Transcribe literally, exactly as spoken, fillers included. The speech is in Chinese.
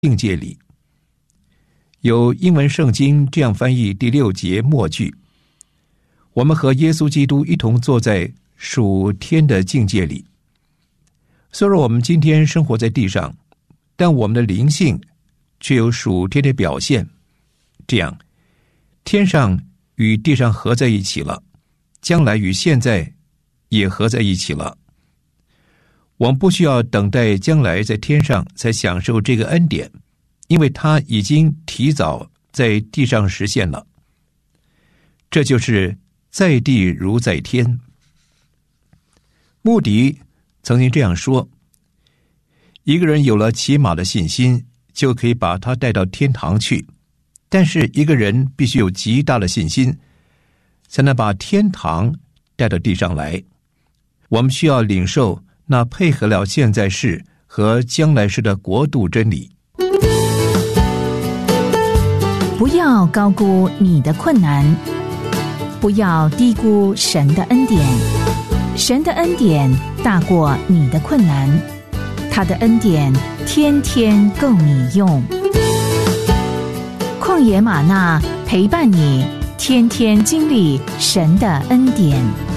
境界里。有英文圣经这样翻译第六节末句：我们和耶稣基督一同坐在属天的境界里。虽然我们今天生活在地上，但我们的灵性却有属天的表现。这样，天上与地上合在一起了，将来与现在也合在一起了。我们不需要等待将来在天上才享受这个恩典，因为它已经提早在地上实现了。这就是在地如在天。穆迪曾经这样说：一个人有了起码的信心，就可以把他带到天堂去，但是一个人必须有极大的信心，才能把天堂带到地上来。我们需要领受那配合了现在世和将来世的国度真理。 不要高估你的困难，不要低估神的恩典。神的恩典大过你的困难，他的恩典天天够你用。旷野吗哪陪伴你，天天经历神的恩典。